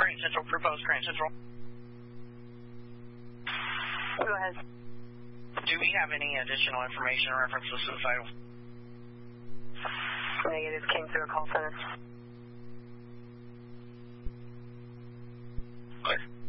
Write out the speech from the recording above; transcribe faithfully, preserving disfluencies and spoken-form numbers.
Crane Central, proposed Crane Central. Go ahead. Do we have any additional information in reference to suicidal? Negative, came through a call center. Clear.